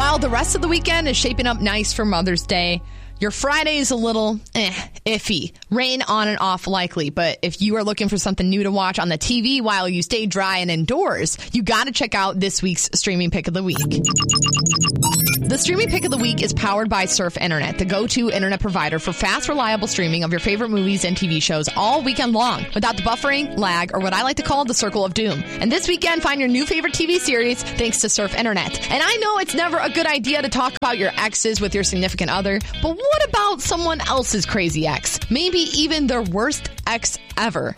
While the rest of the weekend is shaping up nice for Mother's Day, your Friday is a little iffy. Rain on and off likely, but if you are looking for something new to watch on the TV while you stay dry and indoors, you got to check out this week's Streaming Pick of the Week. The Streaming Pick of the Week is powered by Surf Internet, the go-to internet provider for fast, reliable streaming of your favorite movies and TV shows all weekend long, without the buffering, lag, or what I like to call the circle of doom. And this weekend, find your new favorite TV series thanks to Surf Internet. And I know it's never a good idea to talk about your exes with your significant other, but what about someone else's crazy ex? Maybe even their worst ex ever.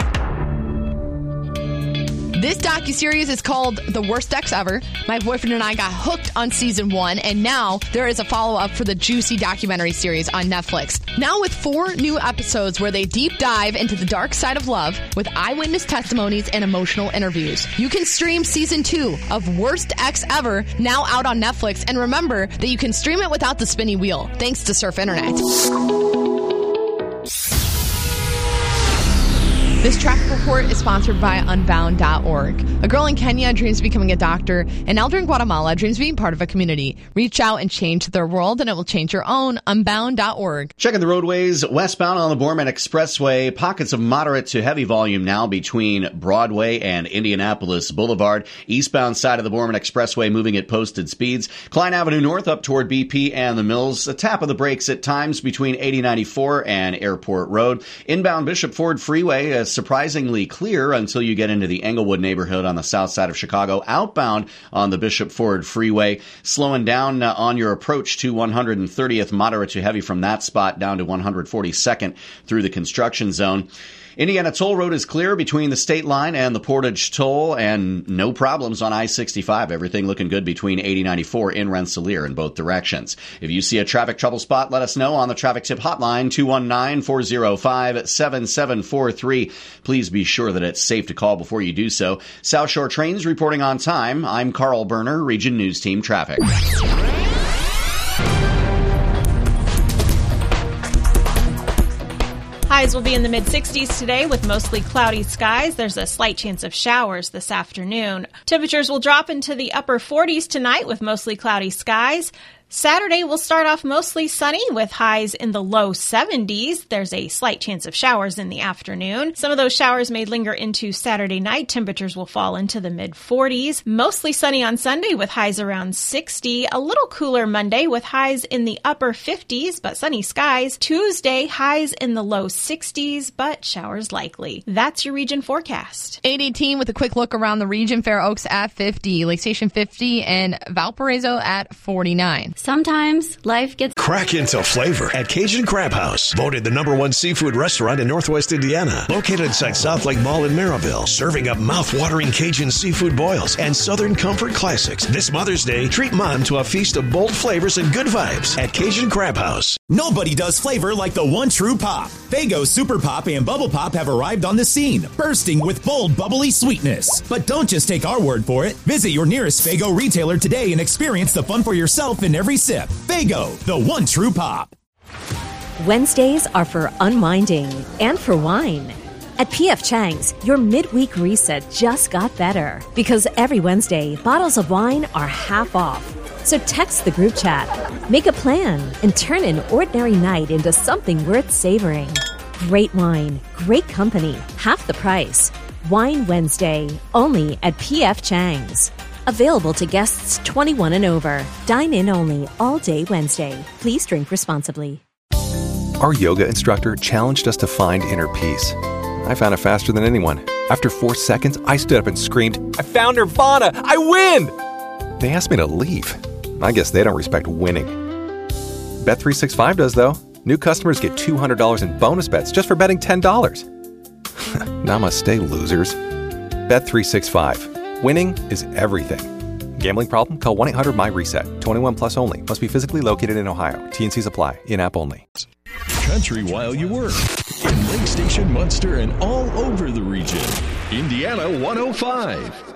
This docuseries is called The Worst Ex Ever. My boyfriend and I got hooked on season 1, and now there is a follow-up for the juicy documentary series on Netflix. Now with 4 new episodes where they deep dive into the dark side of love with eyewitness testimonies and emotional interviews. You can stream season 2 of Worst Ex Ever now out on Netflix, and remember that you can stream it without the spinny wheel, thanks to Surf Internet. This traffic report is sponsored by Unbound.org. A girl in Kenya dreams of becoming a doctor. An elder in Guatemala dreams of being part of a community. Reach out and change their world, and it will change your own. Unbound.org. Checking the roadways westbound on the Borman Expressway. Pockets of moderate to heavy volume now between Broadway and Indianapolis Boulevard. Eastbound side of the Borman Expressway moving at posted speeds. Klein Avenue North up toward BP and the Mills. A tap of the brakes at times between 8094 and Airport Road. Inbound Bishop Ford Freeway is surprisingly clear until you get into the Englewood neighborhood on the south side of Chicago. Outbound on the Bishop Ford Freeway, slowing down on your approach to 130th, moderate to heavy from that spot down to 142nd through the construction zone. Indiana Toll Road is clear between the state line and the Portage Toll, and no problems on I-65. Everything looking good between 8094 in Rensselaer in both directions. If you see a traffic trouble spot, let us know on the traffic tip hotline, 219-405-7743. Please be sure that it's safe to call before you do so. South Shore Trains reporting on time. I'm Carl Berner, Region News Team Traffic. Highs will be in the mid-60s today with mostly cloudy skies. There's a slight chance of showers this afternoon. Temperatures will drop into the upper 40s tonight with mostly cloudy skies. Saturday will start off mostly sunny with highs in the low 70s. There's a slight chance of showers in the afternoon. Some of those showers may linger into Saturday night. Temperatures will fall into the mid-40s. Mostly sunny on Sunday with highs around 60. A little cooler Monday with highs in the upper 50s, but sunny skies. Tuesday, highs in the low 60s, but showers likely. That's your region forecast. 818 with a quick look around the region. Fair Oaks at 50, Lake Station 50, and Valparaiso at 49. Sometimes life gets... Crack into flavor at Cajun Crab House. Voted the #1 seafood restaurant in Northwest Indiana. Located inside South Lake Mall in Maryville. Serving up mouth-watering Cajun seafood boils and Southern comfort classics. This Mother's Day, treat Mom to a feast of bold flavors and good vibes at Cajun Crab House. Nobody does flavor like the one true pop. Faygo Super Pop and Bubble Pop have arrived on the scene, bursting with bold, bubbly sweetness. But don't just take our word for it. Visit your nearest Faygo retailer today and experience the fun for yourself in every sip. Faygo, the one true pop. Wednesdays are for unwinding and for wine. At P.F. Chang's, your midweek reset just got better because every Wednesday, bottles of wine are half off. So text the group chat, make a plan, and turn an ordinary night into something worth savoring. Great wine, great company, half the price. Wine Wednesday, only at P.F. Chang's. Available to guests 21 and over. Dine in only all day Wednesday. Please drink responsibly. Our yoga instructor challenged us to find inner peace. I found it faster than anyone. After 4 seconds, I stood up and screamed, "I found Nirvana! I win!" They asked me to leave. I guess they don't respect winning. Bet365 does, though. New customers get $200 in bonus bets just for betting $10. Namaste, losers. Bet365. Winning is everything. Gambling problem? Call 1-800-MY-RESET. 21 plus only. Must be physically located in Ohio. T&Cs apply. In-app only. Country while you work. In Lake Station, Munster, and all over the region. Indiana 105.